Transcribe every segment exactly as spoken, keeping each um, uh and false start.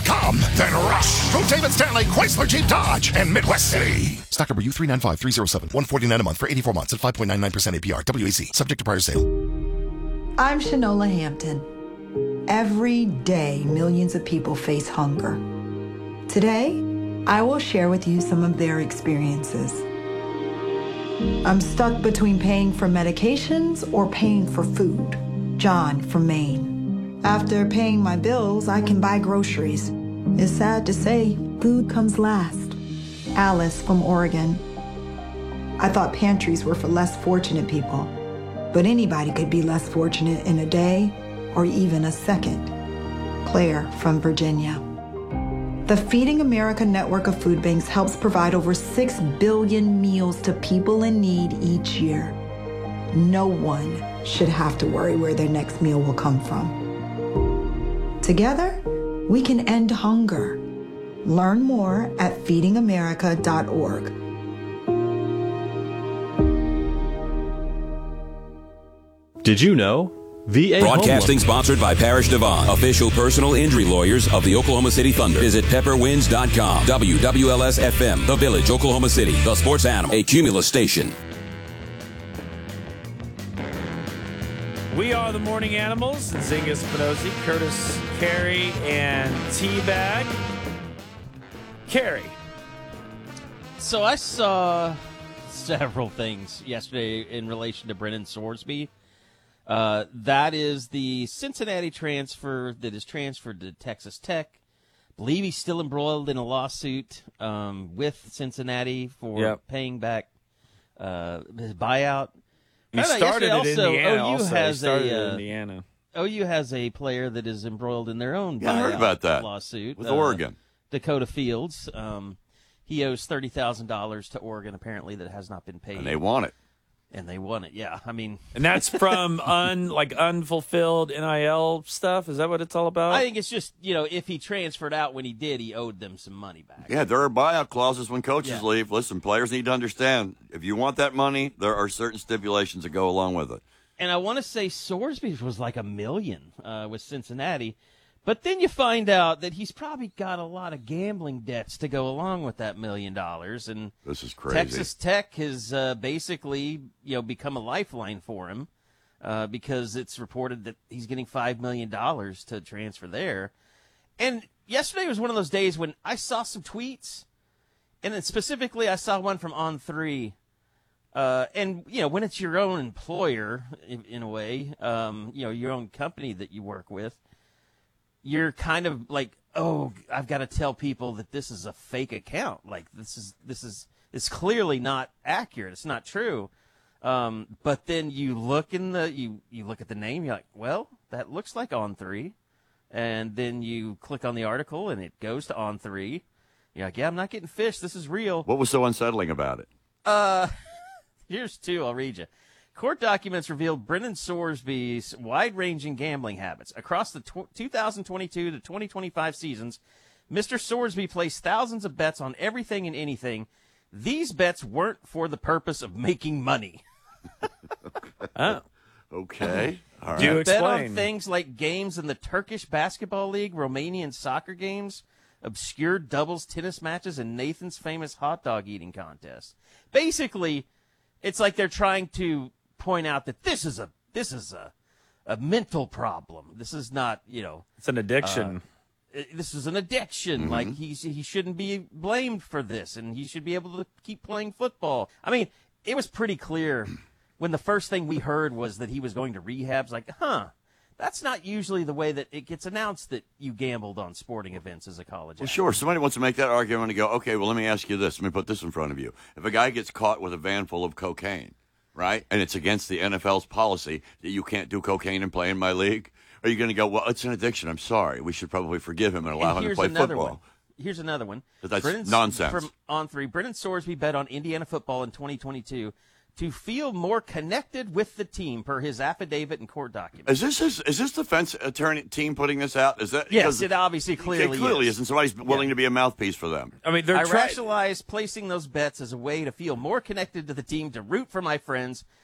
dot com. Then rush through David Stanley Chrysler Jeep Dodge and Midwest City. Stock number U three nine five three zero seven, one forty-nine a month for eighty-four months at five point nine nine percent A P R. W A C. Subject to prior sale. I'm Shanola Hampton. Every day, millions of people face hunger. Today, I will share with you some of their experiences. I'm stuck between paying for medications or paying for food. John from Maine. After paying my bills, I can buy groceries. It's sad to say, food comes last. Alice from Oregon. I thought pantries were for less fortunate people, but anybody could be less fortunate in a day or even a second. Claire from Virginia. The Feeding America network of food banks helps provide over six billion meals to people in need each year. No one should have to worry where their next meal will come from. Together, we can end hunger. Learn more at feeding america dot org. Did you know? V A Broadcasting Home sponsored by Parrish Devon, official personal injury lawyers of the Oklahoma City Thunder. Visit pepper wins dot com. W W L S F M, The Village, Oklahoma City, the sports animal, a Cumulus station. We are the Morning Animals. Zinga Spinozzi, Curtis Carey, and T-Bag. Carey. So I saw several things yesterday in relation to Brennan Sorsby. Uh, that is the Cincinnati transfer that is transferred to Texas Tech. I believe he's still embroiled in a lawsuit um, with Cincinnati for yep. paying back uh, his buyout. He started in also, Indiana. O U Also. has he started a, in uh, Indiana. O U has a player that is embroiled in their own yeah, buyout I heard about that. lawsuit with uh, Oregon. Dakota Fields. Um, he owes thirty thousand dollars to Oregon, apparently, that has not been paid. And they want it. And they won it, yeah. I mean, and that's from un like unfulfilled N I L stuff. Is that what it's all about? I think it's just, you know, if he transferred out when he did, he owed them some money back. Yeah, there are buyout clauses when coaches Yeah. leave. Listen, players need to understand if you want that money, there are certain stipulations that go along with it. And I want to say Sorsby was like a million uh, with Cincinnati. But then you find out that he's probably got a lot of gambling debts to go along with that million dollars. And this is crazy. Texas Tech has uh, basically, you know, become a lifeline for him uh, because it's reported that he's getting five million dollars to transfer there. And yesterday was one of those days when I saw some tweets, and then specifically I saw one from On three. Uh, and, you know, when it's your own employer, in, in a way, um, you know, your own company that you work with, you're kind of like, oh, I've got to tell people that this is a fake account. Like, this is this is it's clearly not accurate. It's not true. Um, but then you look in the you, you look at the name. You're like, well, that looks like On three. And then you click on the article, and it goes to On three. You're like, yeah, I'm not getting fished. This is real. What was so unsettling about it? Uh, here's two. I'll read you. Court documents revealed Brennan Sorsby's wide-ranging gambling habits. Across the tw- two thousand twenty-two to twenty twenty-five seasons, Mister Sorsby placed thousands of bets on everything and anything. These bets weren't for the purpose of making money. Oh. Okay. All right. Do Bet on explain. things like games in the Turkish Basketball League, Romanian soccer games, obscure doubles tennis matches, and Nathan's famous hot dog eating contest. Basically, it's like they're trying to point out that this is a this is a a mental problem. This is not, you know, It's an addiction. uh, this is an addiction. Mm-hmm. Like he's he shouldn't be blamed for this, and he should be able to keep playing football. I mean, it was pretty clear when the first thing we heard was that he was going to rehab. It's like, huh, that's not usually the way that it gets announced that you gambled on sporting events as a college Well, athlete. sure. Somebody wants to make that argument and go, okay, well, let me ask you this. Let me put this in front of you. If a guy gets caught with a van full of cocaine, right, and it's against the N F L's policy that you can't do cocaine and play in my league, are you going to go, well, it's an addiction. I'm sorry. We should probably forgive him and allow And him to here's play another football. one. Here's another one. But that's Brennan's- nonsense. From On three, Brennan Sorsby bet on Indiana football in twenty twenty-two to feel more connected with the team, per his affidavit and court documents. Is this his, is this defense attorney team putting this out? Is that Yes, because it obviously clearly it clearly is. is, and somebody's willing Yeah. to be a mouthpiece for them. I mean, they're I trying. rationalized placing those bets as a way to feel more connected to the team, to root for my friends,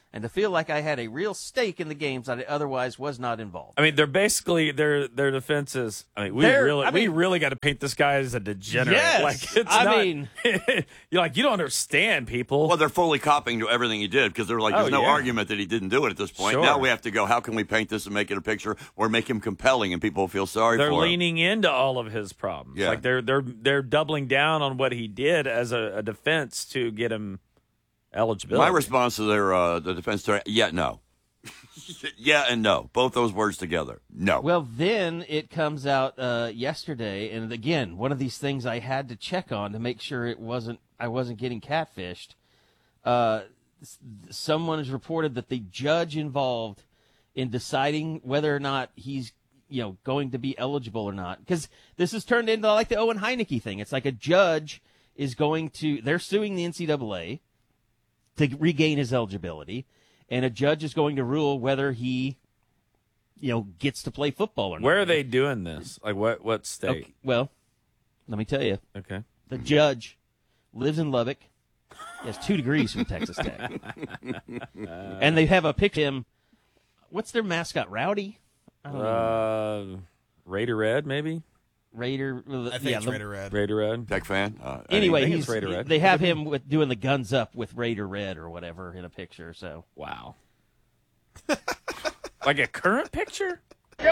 and to feel like I had a real stake in the games that I otherwise was not involved. I mean, they're basically their their defense is. I mean, we They're- really I mean- we really got to paint this guy as a degenerate. Yes, like it's I not, mean- you're like you don't understand people. Well, they're fully copying to everything he did because they're like, there's Oh, no yeah. argument that he didn't do it at this point. Sure. Now we have to go, how can we paint this and make it a picture or make him compelling and people feel sorry They're for him? leaning into all of his problems. Yeah. Like they're they're they're doubling down on what he did as a, a defense to get him eligibility. My response to their uh, the defense, story, yeah, no. yeah and no. Both those words together. No. Well, then it comes out uh, yesterday, and again, one of these things I had to check on to make sure it wasn't I wasn't getting catfished. Uh, s- someone has reported that the judge involved in deciding whether or not he's you know going to be eligible or not, because this has turned into like the Owen Heineke thing. It's like a judge is going to they're suing the N C double A to regain his eligibility, and a judge is going to rule whether he, you know, gets to play football or not. Where are they doing this? Like what what state? Okay, well, let me tell you, Okay. the judge lives in Lubbock. He has two degrees from Texas Tech, and they have a picture of him. What's their mascot? Rowdy? I don't know. Uh, Raider Red, maybe. Raider. I think yeah, it's the- Raider Red. Raider Red. Tech fan? Uh, Anyway, think he's, it's Raider Red. they have him with doing the guns up with Raider Red or whatever in a picture. So Wow. Like a current picture?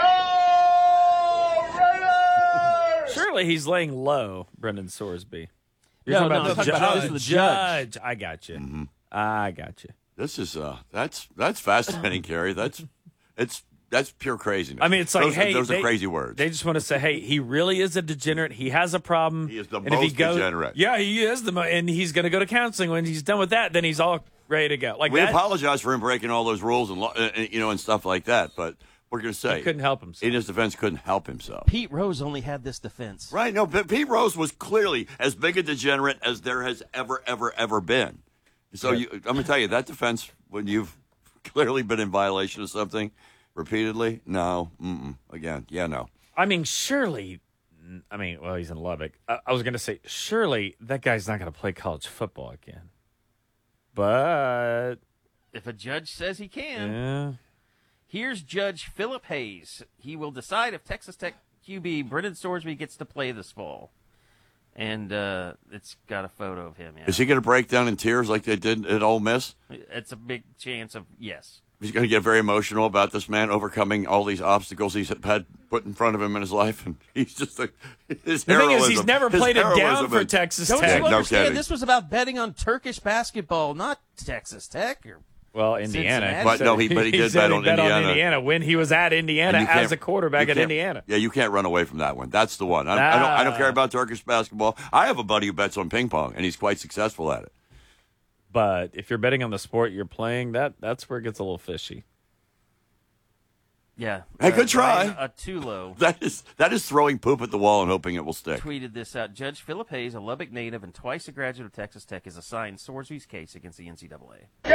Surely he's laying low, Brendan Sorsby. You're No, talking no, about I'm the, talking ju- about oh, this the is the judge. judge. I got you. Mm-hmm. I got you. This is uh, that's that's fascinating, Kerry. That's it's that's pure craziness. I mean, it's like, those, hey, those they, are crazy words. They just want to say, hey, he really is a degenerate. He has a problem. He is the and if he most goes, degenerate. Yeah, he is the mo- and he's going to go to counseling. When he's done with that, then he's all ready to go. Like we that, apologize for him breaking all those rules and lo- uh, uh, you know and stuff like that, but we're going to say he couldn't help himself. in his defense, couldn't help himself. Pete Rose only had this defense. Right? No, but Pete Rose was clearly as big a degenerate as there has ever, ever, ever been. So you, I'm going to tell you that defense when you've clearly been in violation of something repeatedly. No, mm-mm. Again, yeah, no. I mean, surely. I mean, well, he's in Lubbock. I, I was going to say, surely that guy's not going to play college football again. But If a judge says he can. yeah. Here's Judge Philip Hayes. He will decide if Texas Tech Q B Brendan Sorsby gets to play this fall. And uh, it's got a photo of him. Yeah. Is he going to break down in tears like they did at Ole Miss? It's a big chance of yes. He's going to get very emotional about this man overcoming all these obstacles he's had put in front of him in his life, and he's just like his The thing is, heroism- he's never his played it down heroism for and- Texas Don't Tech. you no understand? kidding. This was about betting on Turkish basketball, not Texas Tech. Or, Well, Indiana. Cincinnati. But no, he- but he did said bet on bet Indiana. Indiana when he was at Indiana And you can't- as a quarterback you at can't- Indiana. Yeah, you can't run away from that one. That's the one. I, I don't. I don't care about Turkish basketball. I have a buddy who bets on ping pong, and he's quite successful at it. But if you're betting on the sport you're playing, that that's where it gets a little fishy. yeah. Hey, good try. Ryan Atulo That is that is throwing poop at the wall and hoping it will stick. tweeted this out. Judge Philip Hayes, a Lubbock native and twice a graduate of Texas Tech, is assigned Sorsby's case against the N C double A.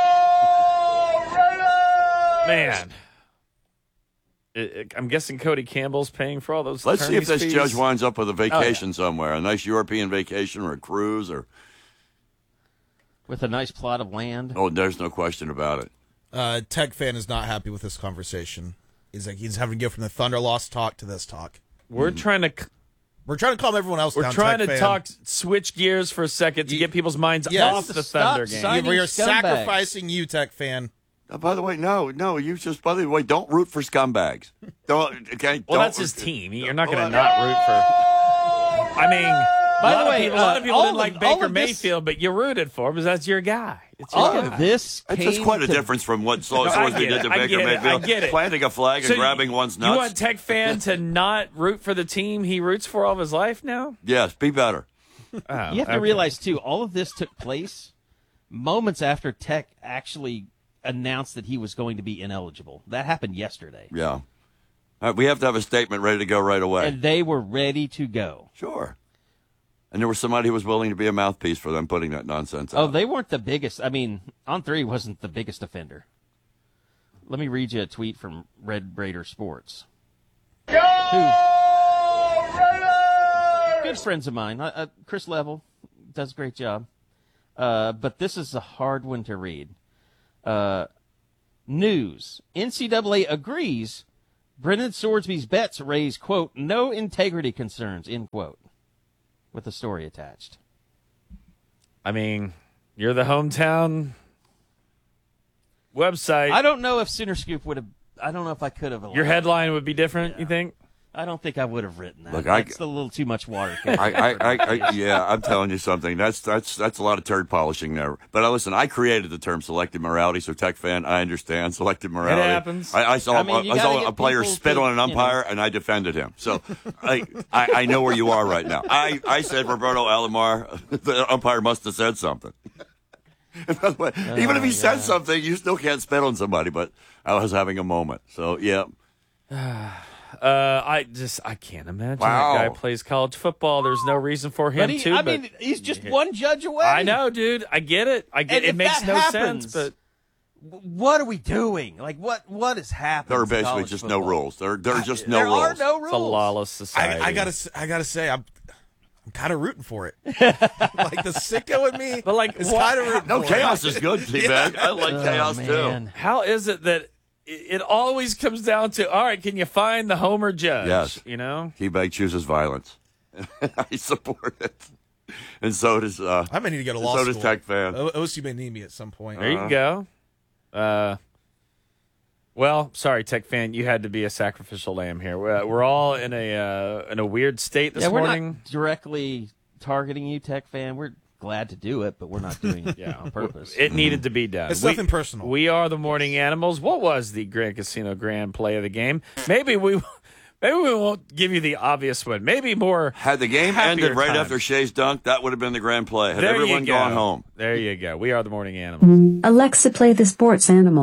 Man. It- it- I'm guessing Cody Campbell's paying for all those. Let's see if this attorney's judge fees. winds up with a vacation Oh, somewhere, a nice European vacation or a cruise, or With a nice plot of land. oh, there's no question about it. Uh, Tech fan is not happy with this conversation. He's like he's having to go from the Thunder loss talk to this talk. We're trying to We're trying to calm everyone else we're down. trying Tech to fan. talk switch gears for a second to You- get people's minds Yes. off the Stop Thunder game. signing- We are scumbags. sacrificing you, Tech fan. Uh, by the way, no, no, you just by the way, don't root for scumbags. Don't. Okay. Well, don't- that's his team. You're not going to not root for. I mean, By a the lot way, of people, a lot uh, of people all didn't of- like all Baker of this- Mayfield, but you rooted for him because that's your guy. It's your All guy. of this That's came just quite a to- difference from what Sol- No, I Sorsby get did it. to I Baker get it. I Mayfield, get it. planting a flag So and you- grabbing one's nuts. You want Tech fan to not root for the team he roots for all of his life now? Yes, be better. Oh, You have to okay. realize, too, all of this took place moments after Tech actually announced that he was going to be ineligible. That happened yesterday. Yeah. All right, we have to have a statement ready to go right away. And they were ready to go. Sure. And there was somebody who was willing to be a mouthpiece for them putting that nonsense out. Oh, they weren't the biggest. I mean, On three wasn't the biggest offender. Let me read you a tweet from Red Raider Sports. Who, good friends of mine. Uh, uh, Chris Level does a great job. Uh, but this is a hard one to read. Uh, news. N C double A agrees Brendan Swordsby's bets raise, quote, no integrity concerns, end quote, with the story attached. I mean, you're the hometown website. I don't know if Sooner Scoop would have, I don't know if I could have. Your headline would be different, yeah. you think? I don't think I would have written that. Look, I, that's a little too much water. I, I, I, I, yeah, I'm telling you something. That's that's that's a lot of turd polishing there. But uh, listen, I created the term selective morality, so Tech fan, I understand selective morality. It happens. I, I saw I mean, I saw a player spit to, on an umpire, you know. and I defended him. So I, I I know where you are right now. I, I said Roberto Alomar, the umpire must have said something. And by the way, oh, even if he yeah. said something, you still can't spit on somebody. But I was having a moment. So yeah. Uh, I just I can't imagine Wow. that guy plays college football. There's no reason for him But he, to. I but mean, he's just one judge away. I know, dude. I get it. I get And it. if Makes that no happens, sense, but what are we doing? Like, what what has happened? There are to basically college just football? no rules. There, there are just no there rules. are no rules. it's a lawless society. I, I gotta, s- I gotta say, I'm, I'm kind of rooting for it. Like the sicko in me, But, like, is what- kind of rooting No, for chaos it. is good, T-Bag. I like Oh, chaos, man. too. How is it that it, it always comes down to, all right, can you find the homer judge? Yes. You know? T-Bag chooses violence. I support it. And so does uh, I may need to go to law so school. does Tech fan. O- O C may need me at some point. There you go. Uh, well, sorry, Tech fan, you had to be a sacrificial lamb here. We're, we're all in a uh, in a weird state this yeah, we're morning. not directly targeting you, Tech fan. We're glad to do it, but we're not doing it yeah, on purpose. It needed to be done. It's We- nothing personal. We are the morning animals. What was the Grand Casino Grand play of the game? Maybe we, maybe we won't give you the obvious one. Maybe more. Had the game happier ended right times. after Shay's dunk, that would have been the grand play. Had There you everyone go. gone home. There you go. We are the morning animals. Alexa, play the sports animal.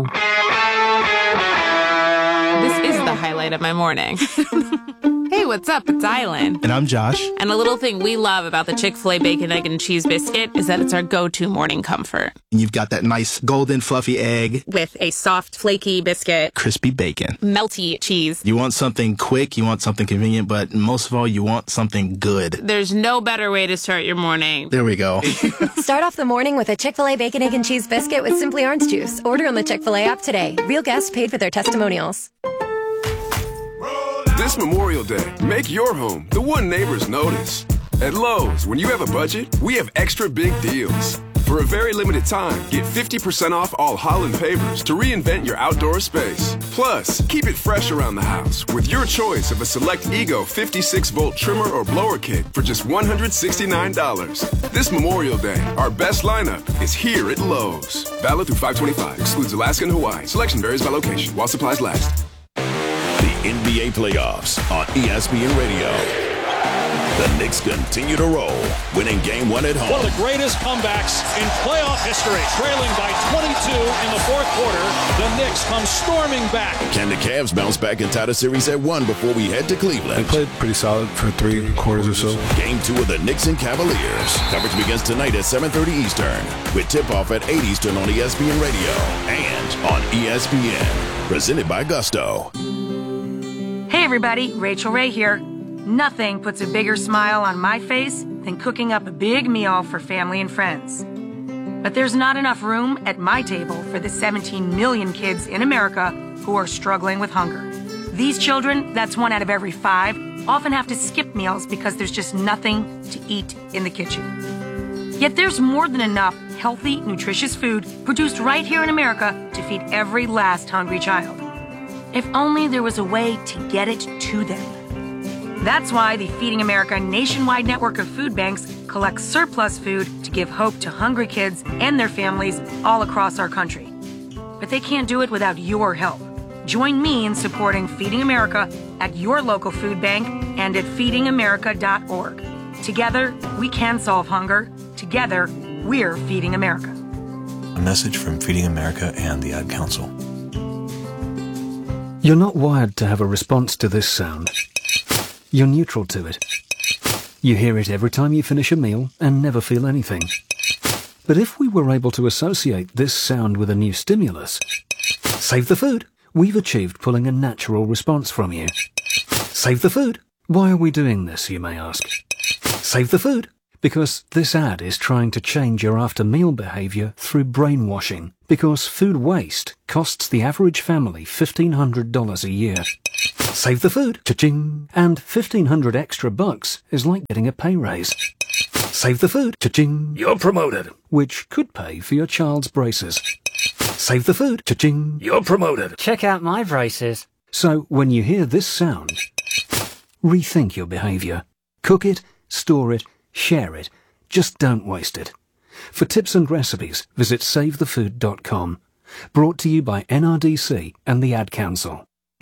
This is the highlight of my morning. Hey, what's up? It's Island. And I'm Josh. And a little thing we love about the Chick-fil-A Bacon, Egg, and Cheese Biscuit is that it's our go-to morning comfort. And you've got that nice golden fluffy egg, With a soft, flaky biscuit, crispy bacon. melty cheese. You want something quick, you want something convenient, but most of all, you want something good. There's no better way to start your morning. There we go. Start off the morning with a Chick-fil-A Bacon, Egg, and Cheese Biscuit with Simply Orange Juice. Order on the Chick-fil-A app today. Real guests paid for their testimonials. This Memorial Day, make your home the one neighbors notice. At Lowe's, when you have a budget, we have extra big deals. For a very limited time, get fifty percent off all Holland pavers to reinvent your outdoor space. Plus, keep it fresh around the house with your choice of a select Ego fifty-six volt trimmer or blower kit for just one hundred sixty-nine dollars. This Memorial Day, our best lineup is here at Lowe's. Valid through five twenty-five. Excludes Alaska and Hawaii. Selection varies by location while supplies last. The N B A playoffs on E S P N Radio. The Knicks continue to roll, winning game one at home. One of the greatest comebacks in playoff history. Trailing by twenty-two in the fourth quarter, the Knicks come storming back. Can the Cavs bounce back and tie the series at one before we head to Cleveland? They played pretty solid for three quarters or so. Game two of the Knicks and Cavaliers. Coverage begins tonight at seven thirty Eastern, with tip-off at eight Eastern on E S P N Radio and on E S P N. Presented by Gusto. Hey everybody, Rachel Ray here. Nothing puts a bigger smile on my face than cooking up a big meal for family and friends. But there's not enough room at my table for the seventeen million kids in America who are struggling with hunger. These children, that's one out of every five, often have to skip meals because there's just nothing to eat in the kitchen. Yet there's more than enough healthy, nutritious food produced right here in America to feed every last hungry child. If only there was a way to get it to them. That's why the Feeding America nationwide network of food banks collects surplus food to give hope to hungry kids and their families all across our country. But they can't do it without your help. Join me in supporting Feeding America at your local food bank and at feeding america dot org. Together, we can solve hunger. Together, we're Feeding America. A message from Feeding America and the Ad Council. You're not wired to have a response to this sound. You're neutral to it. You hear it every time you finish a meal and never feel anything. But if we were able to associate this sound with a new stimulus, save the food, we've achieved pulling a natural response from you. Save the food. Why are we doing this, you may ask? Save the food. Because this ad is trying to change your after-meal behavior through brainwashing. Because food waste costs the average family fifteen hundred dollars a year. Save the food, cha-ching! And fifteen hundred extra bucks is like getting a pay raise. Save the food, cha-ching! You're promoted. Which could pay for your child's braces. Save the food, cha-ching! You're promoted. Check out my braces. So when you hear this sound, rethink your behavior. Cook it, store it, share it. Just don't waste it. For tips and recipes, visit save the food dot com. Brought to you by N R D C and the Ad Council.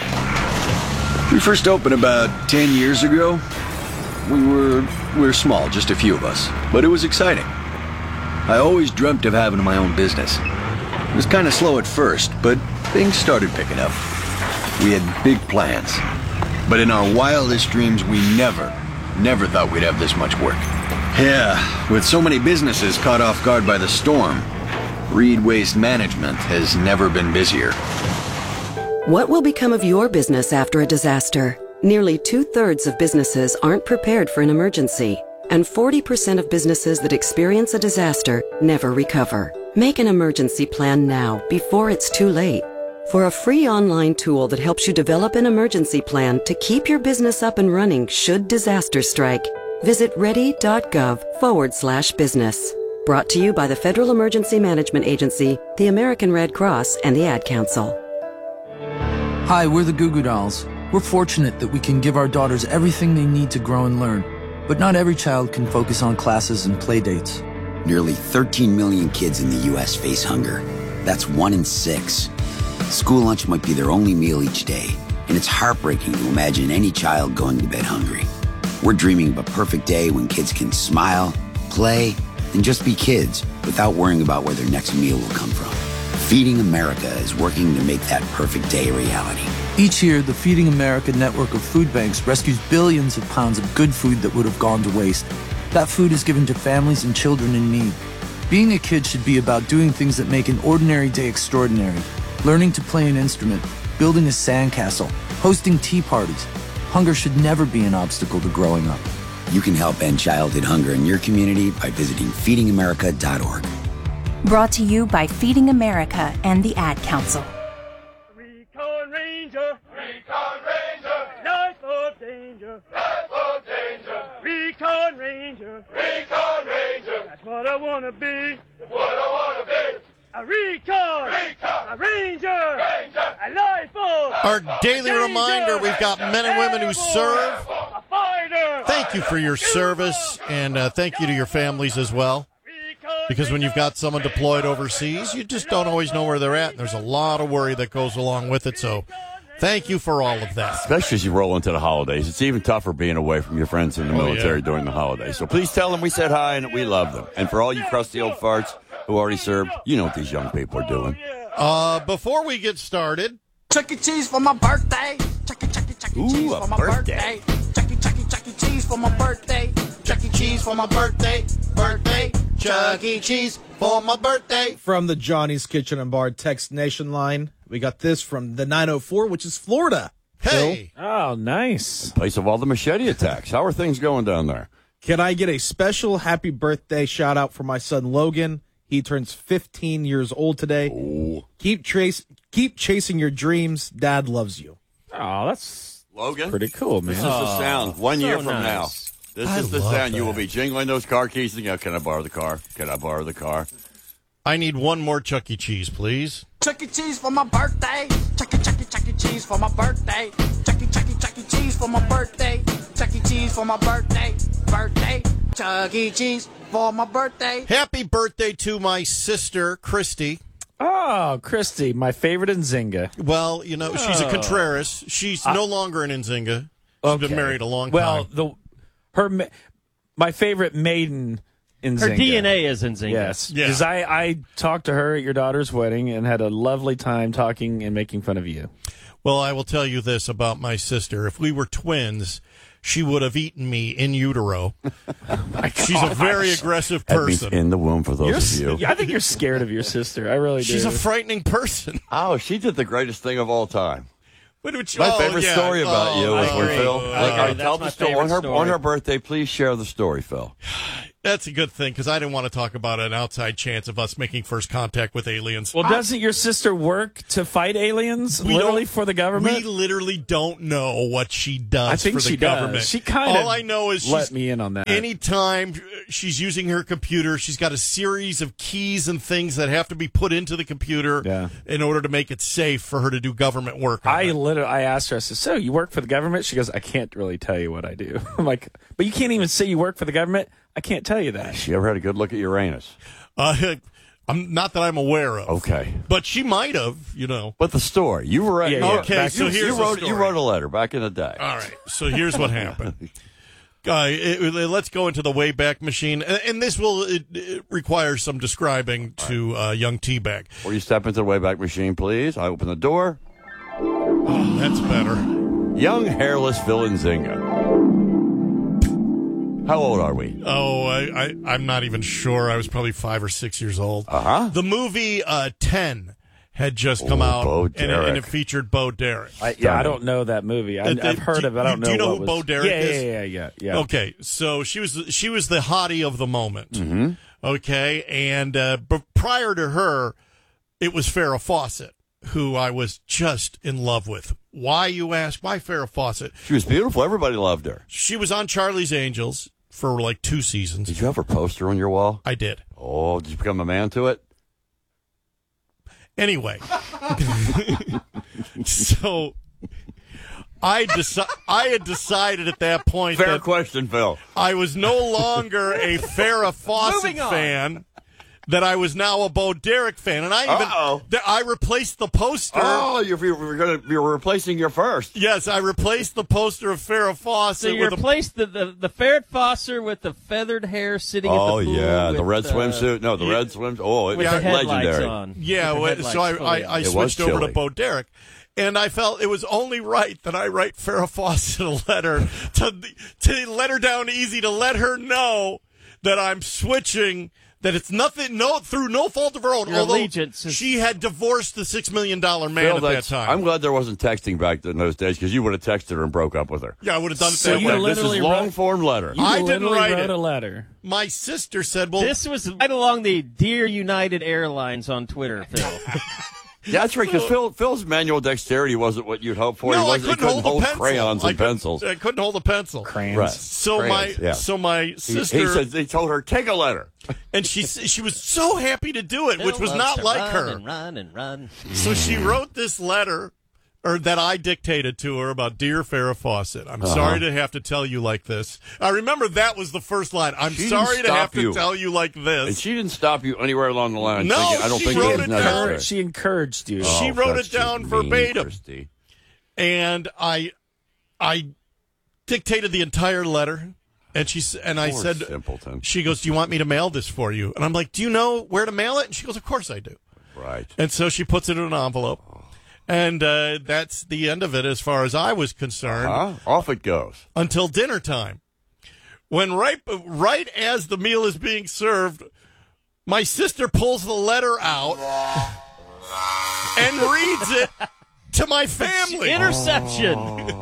We first opened about ten years ago. We were, we were small, just a few of us, but it was exciting. I always dreamt of having my own business. It was kind of slow at first, but things started picking up. We had big plans, but in our wildest dreams, we never, never thought we'd have this much work. Yeah, with so many businesses caught off guard by the storm, Reed Waste Management has never been busier. What will become of your business after a disaster? Nearly two-thirds of businesses aren't prepared for an emergency, and forty percent of businesses that experience a disaster never recover. Make an emergency plan now, before it's too late. For a free online tool that helps you develop an emergency plan to keep your business up and running should disaster strike, visit ready.gov forward slash business. Brought to you by the Federal Emergency Management Agency, the American Red Cross, and the Ad Council. Hi, we're the Goo Goo Dolls. We're fortunate that we can give our daughters everything they need to grow and learn. But not every child can focus on classes and play dates. Nearly thirteen million kids in the U S face hunger. That's one in six. School lunch might be their only meal each day, and it's heartbreaking to imagine any child going to bed hungry. We're dreaming of a perfect day when kids can smile, play, and just be kids without worrying about where their next meal will come from. Feeding America is working to make that perfect day a reality. Each year, the Feeding America network of food banks rescues billions of pounds of good food that would have gone to waste. That food is given to families and children in need. Being a kid should be about doing things that make an ordinary day extraordinary. Learning to play an instrument, building a sandcastle, hosting tea parties. Hunger should never be an obstacle to growing up. You can help end childhood hunger in your community by visiting feeding america dot org. Brought to you by Feeding America and the Ad Council. Recon Ranger, Recon Ranger, life of danger, life of danger. Recon Ranger, Recon Ranger, that's what I wanna be, that's what I wanna be. A Recon, Recon, a Ranger, Ranger, a life of Our daily danger. reminder, we've got men and women who serve. A fighter. Thank you for your service, and uh, thank you to your families as well. Because when you've got someone deployed overseas, you just don't always know where they're at. And there's a lot of worry that goes along with it. So thank you for all of that. Especially as you roll into the holidays. It's even tougher being away from your friends in the Oh, military yeah. during the holidays. So please tell them we said hi and that we love them. And for all you crusty old farts who already served, you know what these young people are doing. Uh, before we get started, Chuck E. Cheese for my birthday. Chuck E. Chuck E. Chuck E. Ooh, Cheese a for my birthday. birthday. Chuck E. Chuck E. Chuck E. Cheese for my birthday. Chuck E. Cheese for my birthday. Birthday. Chuck E. Cheese for my birthday. From the Johnny's Kitchen and Bar text nation line, we got this from the nine oh four, which is Florida. Hey. Phil? Oh, nice. Place of all the machete attacks. How are things going down there? Can I get a special happy birthday shout out for my son Logan? He turns fifteen years old today. Ooh. Keep trace, keep chasing your dreams. Dad loves you. Oh, that's Logan? pretty cool, man. This is the sound one so year from nice. now. This I is the love sound. You that. will be jingling those car keys and go, can I borrow the car? Can I borrow the car? I need one more Chuck E. Cheese, please. Chuck E. Cheese for my birthday. Chuck E. Chuck E. Chuck E. Cheese for my birthday. Chuck E. Chuck E. Chuck E. Cheese for my birthday. Chuck E. Cheese for my birthday. Birthday. Chuck E. Cheese for my birthday. Happy birthday to my sister, Christy. Oh, Christy, my favorite Nzinga. Well, you know, she's a Oh. Contreras. She's I- no longer an Nzinga. She's Okay. been married a long Well, time. the her ma- my favorite maiden Nzinga. Her D N A is Nzinga. Yes, Yeah. because I I talked to her at your daughter's wedding and had a lovely time talking and making fun of you. Well, I will tell you this about my sister. If we were twins, she would have eaten me in utero. She's a very aggressive That means person. in the womb for those You're, of you. s- I think you're scared of your sister. I really She's do. a frightening person. Oh, she did the greatest thing of all time. What would you- My oh, favorite yeah. story about Oh, you was I when agree. Phil. Uh, Like, all right, that's tell my the story on favorite her story. on her birthday. Please share the story, Phil. That's a good thing, because I didn't want to talk about an outside chance of us making first contact with aliens. Well, doesn't your sister work to fight aliens, We literally don't- for the government? We literally don't know what she does I think for the she government. does. She kind All of I know is let she's, me in on that. anytime she's using her computer, she's got a series of keys and things that have to be put into the computer Yeah. in order to make it safe for her to do government work. on I it. literally, I asked her, I said, so you work for the government? She goes, I can't really tell you what I do. I'm like, but you can't even say you work for the government? I can't tell you that. She ever had a good look at Uranus? Uh, I'm not that I'm aware of. Okay. But she might have, you know. But the story. You were Yeah, yeah. Okay, back- so you, here's you the wrote story. you wrote a letter back in the day. All right. So here's what happened. Uh, it, it- let's go into the Wayback Machine, and, and this will it, it requires some describing to uh, young Teabag. Will you step into the Wayback Machine, please? I open the door. Oh, that's better. Young hairless Phil Nzinga. How old are we? Oh, I, I, I'm not even sure. I was probably five or six years old. Uh-huh. The movie uh, ten had just come Oh, out, Bo and, it- and Derek. it featured Bo Derek. I, yeah, I don't know that movie. I, Uh, uh, I've heard do- of it. I don't do know you know what who was- Bo Derek yeah, is? Yeah, yeah, yeah, yeah. Okay, so she was she was the hottie of the moment. Mm-hmm. Okay, and uh, but prior to her, it was Farrah Fawcett, who I was just in love with. Why, you ask? Why Farrah Fawcett? She was beautiful. Everybody loved her. She was on Charlie's Angels for like two seasons. Did you have her poster on your wall? I did. Oh, did you become a man to it? Anyway, so I deci- I had decided at that point Fair that question, Phil. I was no longer a Farrah Fawcett Moving on. fan. That I was now a Bo Derek fan, and I even Uh-oh. that I replaced the poster. Oh, you're, you're going to you're replacing your first. Yes, I replaced the poster of Farrah Fawcett So you with a replaced the, the, the ferret Fosser with the feathered hair sitting Oh, at the pool. yeah. The with, red uh, swimsuit. No, the yeah. red swimsuit. Oh, it With was the headlights legendary. on. Yeah, With the well, so I, headlights fully I, I on. It was switched over to chilly. Bo Derek, and I felt it was only right that I write Farrah Fawcett a letter to to let her down easy, to let her know that I'm switching. That it's nothing, no, through no fault of her own. Your although allegiance is- she had divorced the six million dollar man Phil, at that that's- time. I'm glad there wasn't texting back in those days because you would have texted her and broke up with her. yeah, I would have done it So that you way. This is literally long wrote- form letter. You I didn't literally write wrote it. a letter. My sister said, "Well, This was right along the Dear United Airlines on Twitter, Phil. Yeah, that's right. Because Phil, Phil's manual dexterity wasn't what you'd hope for. no, he I wasn't, couldn't, he couldn't hold, hold a pencil. crayons I and couldn't- pencils. I couldn't hold a pencil. Crayons. Right. So Crayons, my yeah. so my He, sister he said they told her take a letter. and she she was so happy to do it, which Phil was loves not to like run her. And run and run. So she wrote this letter, or that I dictated to her about Dear Farrah Fawcett. I'm Uh-huh. sorry to have to tell you like this. I remember that was the first line. I'm She didn't sorry to stop have to you. tell you like And this. she didn't stop you anywhere along the line. No, thinking, I don't she think wrote it's it necessary. down. She encouraged you. She Oh, wrote that's it down just mean, verbatim. Christy. And I I dictated the entire letter. And she s- and I Poor said, simpleton. she goes, "Do you want me to mail this for you?" And I'm like, "Do you know where to mail it?" And she goes, "Of course I do." Right. And so she puts it in an envelope. And uh, that's the end of it as far as I was concerned. Huh? Off it goes. Until dinner time, when right right as the meal is being served, my sister pulls the letter out and reads it to my family. Interception.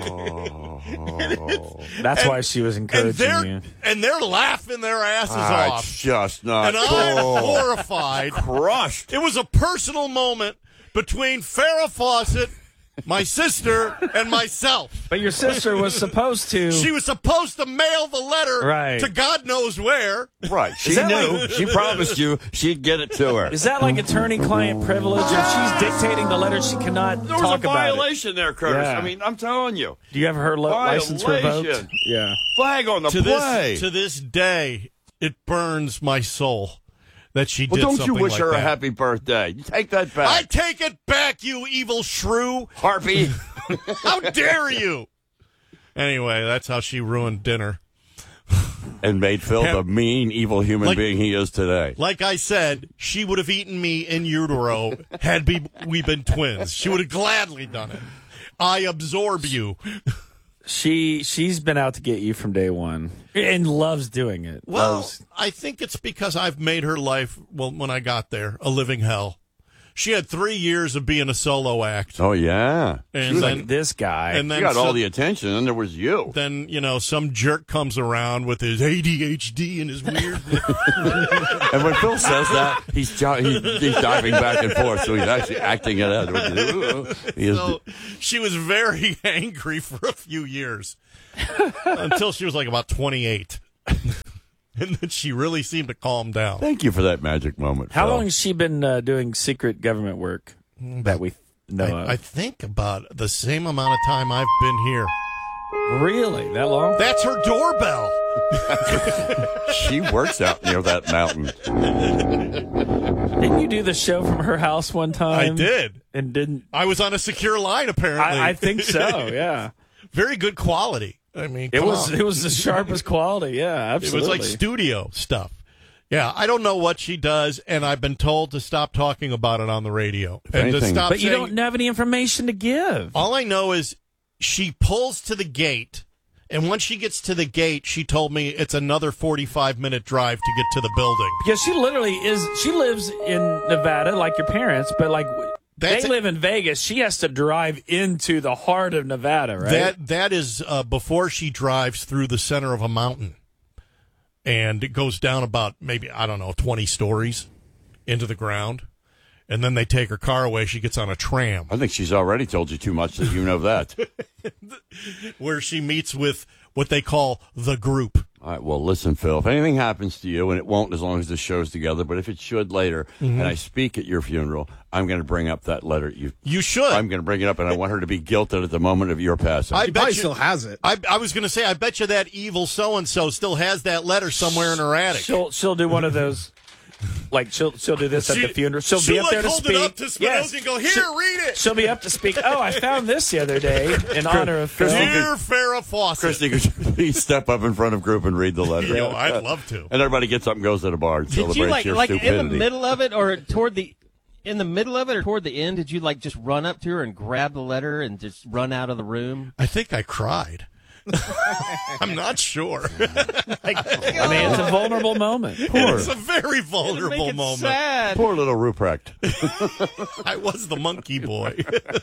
That's And- why she was and encouraging they're you. and they're laughing their asses Ah, off, it's just not and I'm cool. horrified. Crushed. It was a personal moment between Farrah Fawcett, my sister, and myself. But your sister was supposed to. She was supposed to mail the letter Right. to God knows where. Right. She that knew. like- She promised you she'd get it to her. Is that like attorney-client privilege? If she's dictating the letter, she cannot There was talk a about it. violation there, Curtis. Yeah. I mean, I'm telling you. Do you have her li- license Violation. revoked? Yeah. Flag on the To play. this, to this day, it burns my soul that she well, did don't something you wish like her that. a happy birthday? You take that back. I take it back, you evil shrew. Harpy. How dare you? Anyway, that's how she ruined dinner. And made Phil Have- the mean, evil human Like- being he is today. Like I said, she would have eaten me in utero had be, we been twins. She would have gladly done it. I absorb you. She she's been out to get you from day one and loves doing it. Well, Loves- I think it's because I've made her life, well, when I got there, a living hell. She had three years of being a solo act. Oh, yeah. And She was then, like this guy. and then You got some- all the attention, and there was you. Then, you know, some jerk comes around with his A D H D and his weird. And when Phil says that, he's, jo- he's he's diving back and forth, so he's actually acting it out. He is, So she was very angry for a few years until she was like about twenty-eight. And then she really seemed to calm down. Thank you for that magic moment, How Phil. long has she been uh, doing secret government work that we know of? I, I think about the same amount of time I've been here. Really? That long? That's her doorbell. She works out near that mountain. Didn't you do the show from her house one time? I did. And didn't. I was on a secure line, apparently. I, I think so, yeah. Very good quality. I mean, It come was on. it was the sharpest quality, yeah, absolutely. It was like studio stuff. Yeah, I don't know what she does, and I've been told to stop talking about it on the radio. If and to anything- stop But you saying- don't have any information to give. All I know is she pulls to the gate, and once she gets to the gate, she told me it's another forty-five minute drive to get to the building. Because she literally is, she lives in Nevada like your parents, but like That's they it. live in Vegas. She has to drive into the heart of Nevada, right? That that is uh, before she drives through the center of a mountain, and it goes down about maybe I don't know twenty stories into the ground, and then they take her car away. She gets on a tram I think she's already told you too much that you know that. where she meets with what they call the group. All right, well, listen, Phil, if anything happens to you, and it won't as long as the show's together, but if it should later, Mhm. and I speak at your funeral, I'm going to bring up that letter. You You should. I'm going to bring it up, and I want her to be guilted at the moment of your passing. I She bet probably you- still has it. I, I was going to say, I bet you that evil so and so still has that letter somewhere in her attic. She'll she'll do one of those, like she'll she'll do this at She- the funeral. She'll, she'll, be up like, there to hold it speak. up to Spinoza and go, "Here, She'll- read it." She'll be up to speak. Oh, I found this the other day in honor of Phil. Dear Farrah Fawcett. Christy, could you please step up in front of group and read the letter? Yo, I'd love to. And everybody gets up and goes to the bar and Did celebrates you like your like in stupidity. the middle of it or toward the in the middle of it or toward the end? Did you like just run up to her and grab the letter and just run out of the room? I think I cried. I'm not sure. I mean, it's a vulnerable moment. Poor, It's a very vulnerable Make it moment. sad. Poor little Ruprecht. I was the monkey boy.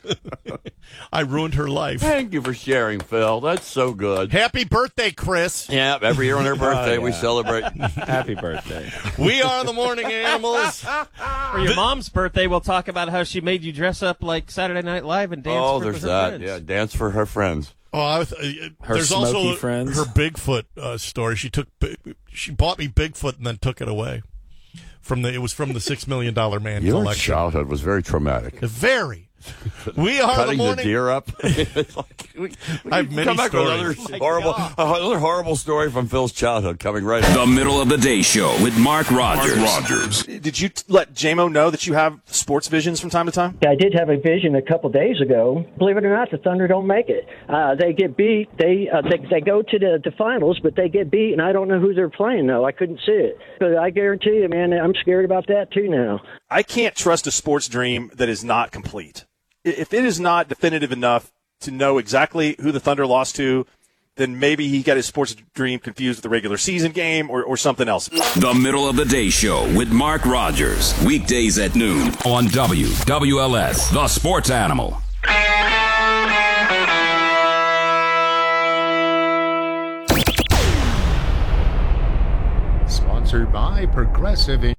I ruined her life. Thank you for sharing, Phil. That's so good. Happy birthday, Chris. Yeah, every year on her birthday we yeah. celebrate. happy birthday. We are the morning animals. For your mom's birthday, we'll talk about how she made you dress up like Saturday Night Live and dance Oh, for, there's with her that. friends. Yeah, dance for her friends. Oh, I was, uh, Her there's smoky also friends. her Bigfoot uh, story. She took, she bought me Bigfoot and then took it away. From the, it was from the Six Million Dollar Man Your collection. childhood was very traumatic. Very. We are Cutting the the, morning. deer up. It's like, we, we I have can many come back stories. with another horrible, another horrible story from Phil's childhood coming right up. The Middle of the Day Show with Mark Rogers. Rogers. Did you t- let J M O know that you have sports visions from time to time? I did have a vision a couple days ago. Believe it or not, the Thunder don't make it. Uh, they get beat. They, uh, they they go to the, the finals, but they get beat, and I don't know who they're playing, though. I couldn't see it. But I guarantee you, man, I'm scared about that, too, now. I can't trust a sports dream that is not complete. I- If it is not definitive enough to know exactly who the Thunder lost to, then maybe he got his sports dream confused with the regular season game or, or something else. The Middle of the Day Show with Mark Rogers. Weekdays at noon on W W L S, the sports animal. Sponsored by Progressive.